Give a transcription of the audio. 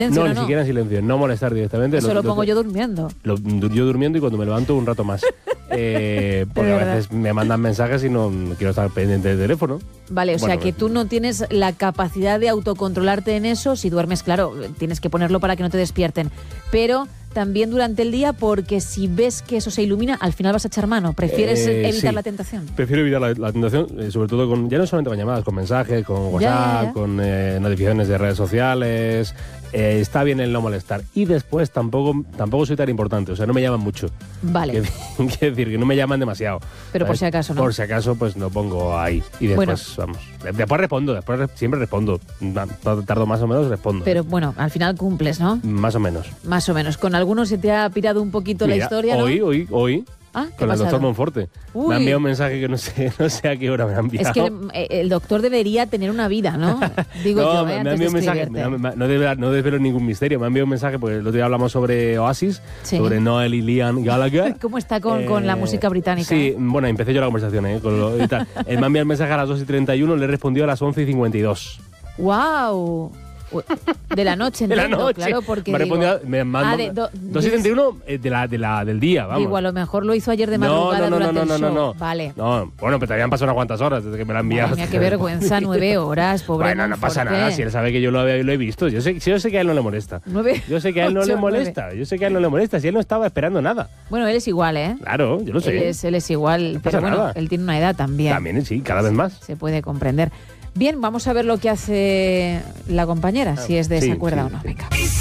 No, ni siquiera en silencio, no molestar directamente. Eso lo pongo yo durmiendo. Yo durmiendo y cuando me levanto un rato más. Porque a veces me mandan mensajes y no quiero estar pendiente del teléfono. Vale, o sea que tú no tienes la capacidad de autocontrolarte en eso. Si duermes, claro, tienes que ponerlo para que no te despierten. Pero también durante el día, porque si ves que eso se ilumina, al final vas a echar mano. ¿Prefieres evitar la tentación? Prefiero evitar la tentación, sobre todo ya no solamente con llamadas, con mensajes, con WhatsApp, con notificaciones de redes sociales. Está bien el no molestar. Y después tampoco soy tan importante, o sea, no me llaman mucho. Vale. Quiero decir, que no me llaman demasiado. Pero por si acaso, ¿no? Por si acaso, pues lo pongo ahí. Y después, vamos. Después respondo, siempre respondo. Tardo más o menos, respondo. Pero bueno, al final cumples, ¿no? Más o menos. Más o menos. Con algunos se te ha pirado un poquito la historia, ¿no? Hoy. Con el doctor Monforte. Uy. Me ha enviado un mensaje que no sé a qué hora me ha enviado. Es que el doctor debería tener una vida, ¿no? Digo yo, me ha enviado un mensaje. No desvelo ningún misterio. Me ha enviado un mensaje porque el otro día hablamos sobre Oasis, sobre Noel y Liam Gallagher. ¿Cómo está con la música británica? Sí, bueno, empecé yo la conversación, y tal. Él me ha enviado el mensaje a las 2:31, le he respondido a las 11:52. ¡Wow! De la noche, entiendo, de la noche. Claro, porque me mandó 2:31 del día, vamos. Digo, a lo mejor lo hizo ayer de madrugada durante el show. No. Vale. No, bueno, pero te habían pasado unas cuantas horas desde que me la enviaste. Mira, qué vergüenza, 9 horas, pobre Bueno, no pasa nada, si él sabe que yo lo he visto. Yo sé que a él no le molesta. 9, yo sé que a él no le molesta. 9. Yo sé que a él no le molesta, si él no estaba esperando nada. Bueno, él es igual, ¿eh? Claro, yo lo sé. Él es igual, pero bueno, él tiene una edad también. También, sí, cada vez más. Se puede comprender. Bien, vamos a ver lo que hace la compañera, si es de esa cuerda o no. Venga.